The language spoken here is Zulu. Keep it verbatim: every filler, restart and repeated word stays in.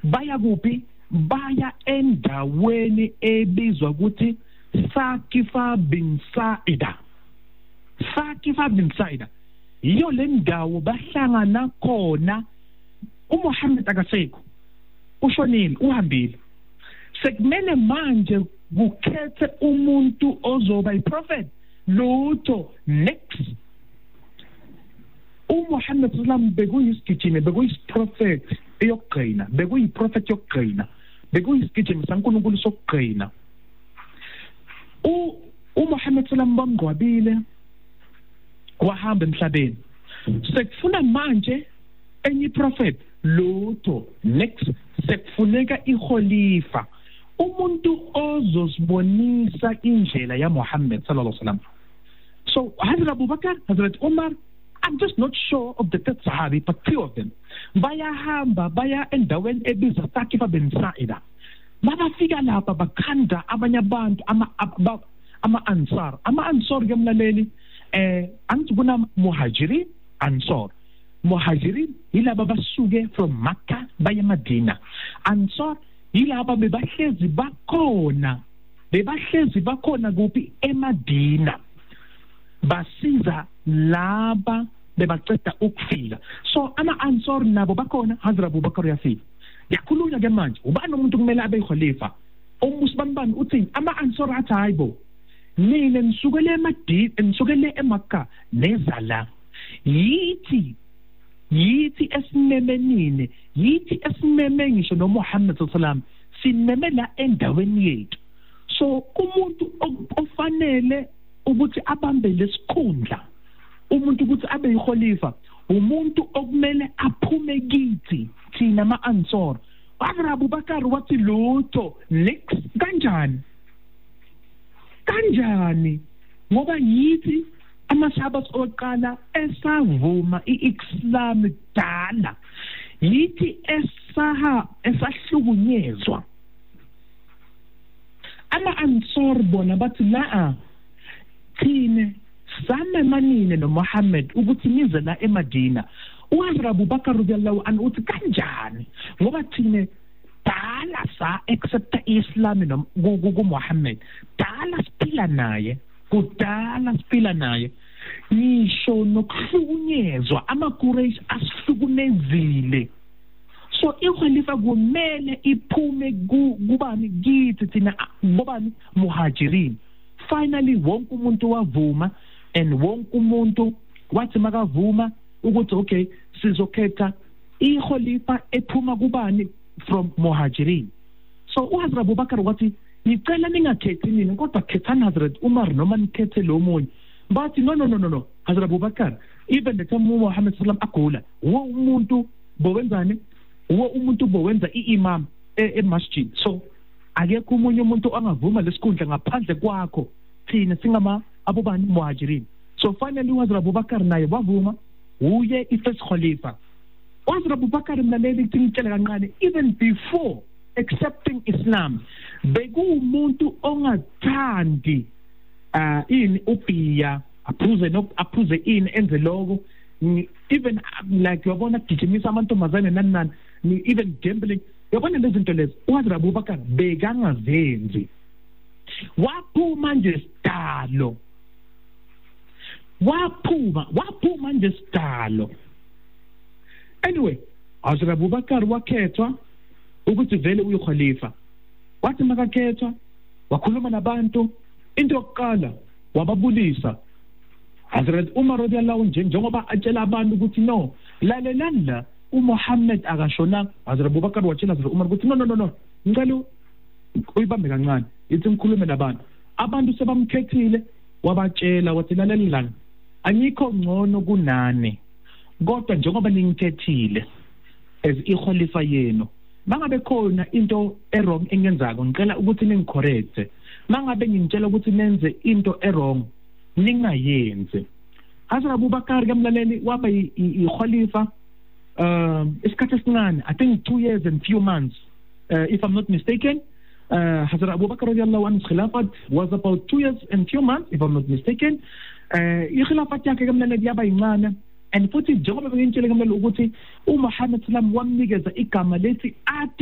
baya kuphi baya endaweni ebizwa ukuthi Saqifa bin Sa'ida. Saqifa bin Sa'ida iyo le ndawo bahlangana khona uMuhammad akasekho ushonile uhambile sekumele manje kukhethe umuntu ozoba iProphet lutho next uMuhammad sallam bekuyisigijime bekuyisiprophet eyokugcina bekuyiprofet yokugcina bekuyisigijime saNkulunkulu sokugcina u uMuhammad sallam bamgcwabile wahamba emhlabeni sekufuna manje enye prophet lutho next sekufuneka ikholifa umuntu ozosibonisa indlela ya Muhammad sallallahu alaihi wasallam. So Hazrat Abu Bakr, Hazrat Umar, I'm just not sure of the third Sahabi, but two of them baya hamba baya endaweni ebizwa Saqifa bin Sa'ida. Mabafika lapha bakhanda abanye abantu ama ama ansar ama ansar ngemlaleli eh angithi kuna muhajirin ansar muhajirin yilaba basuke from Makkah baya Madina ansar yilaba bebahlezi bakhona bebahlezi bakhona kuphi eMadina basiza laba bebaceda ukufika so ama ansar nabo bakhona Hazrat Abu Bakr yafika yakhulunywa ke manje ubani umuntu kumele abe ikhalifa umusbanibani uthi ama ansar athi hayibo mina nisukele eMadina nisukele eMakkah nezala yithi yithi esimemenine yithi esimeme ngisho no Muhammad sallallahu alaihi wasallam sinemela endaweni yethu so umuntu ofanele ukuthi abambe lesikhundla umuntu ukuthi abe ikhalifa umuntu okumele aphume kithi thina ama-ansor Hazrat Abu Bakr wathi lutho next kanjani kanjani ngoba yithi amasahaba oqala esavuma iIslam dala yithi esaha esahlukunyezwa ama-ansor bona bathi la thina same manine no Muhammad ukuthi nize la eMadina uHazrat Abu Bakr radiyallahu anhu uthi kanjani ngoba thina dala sa accept Islam no kuMuhammad dala siphila naye kudala siphila naye nisho nokuhlukunyezwa ama-Quraysh asihlukunezile so ikhalifa kumele iphume kubani kithi thina bobani muhajirin finally wonke umuntu wavuma and wonke umuntu wathi makavuma ukuthi okay sizokhetha ikhalifa ephuma kubani from muhajirin so uHazrat Abu Bakr wathi ngicela ningakhethi nini kodwa khethani Hazrat Umar noma nikhethe lo munye bathi no no no no no Hazrat Abu Bakr even the time Muhammad sallam agula wo umuntu bowenzani wo umuntu bowenza iimam emasjid so akekho umunye umuntu angavuma lesikhundla ngaphandle kwakho thina singama abobani muhajirin so finally uHazrat Abu Bakr naye wavuma uye ifirst khalifa uHazrat Abu Bakr mlaleli ngitshela kancane even before accepting Islam bekumuntu ongathandi uh in ubhiya aphuze no aphuze in enze lokho even like yabona gijimisa amantombazane nani nani even gambling yabona lezi zinto lezi uHazrat Abu Bakr bekangazenzi waphuma nje sidalo waphuma waphuma nje sidalo anyway Hazrat Abu Bakr wakhethwa ukuthi vele uyikhalifa wathi makakhethwa wakhuluma nabantu into yokuqala wababulisa Hazrat Umar radiyallahu anhu njengoba atshela abantu ukuthi no lalelani la uMuhammad akashona Hazrat Abu Bakr watshela Hazrat Umar ukuthi no no no no ngicela uyibambe kancane ithi ngikhulume nabantu abantu sebamkhethile wabatshela wathi laleli lana anyikho ngcono kunani kodwa njengoba ningikhethile as ikhalifa yenu mangabe khona into errong engenzako ngicela ukuthi ningicorrect mangabe ngintshela ukuthi nenze into errong ningayenze Hazrat Abu Bakr kamlaleli waba ikhalifa uh isikhathi esincane I think two years and few months uh, if I'm not mistaken uh, Hazrat Abu Bakr radiyallahu anhu khilafat was about two years and few months if I'm not mistaken uh, ikhilafat yakhe kamlaleli yaba incane and futhi njengoba ngintshela kamlaleli ukuthi uMuhammad sallam wamnikeza igama lethi ati